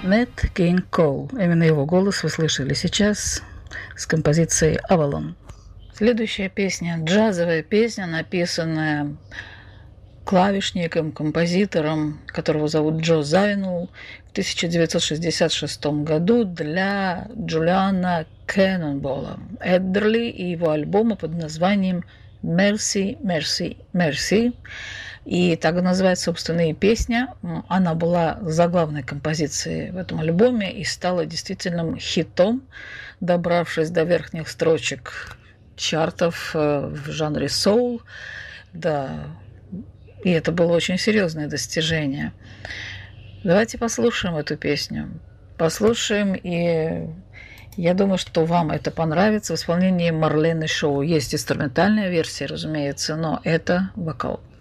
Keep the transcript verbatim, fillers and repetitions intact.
Нэт Кинг Коул. Именно его голос вы слышали сейчас с композицией «Авалон». Следующая песня – джазовая песня, написанная клавишником, композитором, которого зовут Джо Завинул, в тысяча девятьсот шестьдесят шестом году для Джулиана Кэннонболла Эддерли и его альбома под названием «Mercy, Mercy, Mercy». И так называется, собственно, и песня. Она была заглавной композицией в этом альбоме и стала действительно хитом, добравшись до верхних строчек чартов в жанре соул. Да, и это было очень серьезное достижение. Давайте послушаем эту песню. Послушаем, и я думаю, что вам это понравится в исполнении Марлены Шоу. Есть инструментальная версия, разумеется, но это вокал.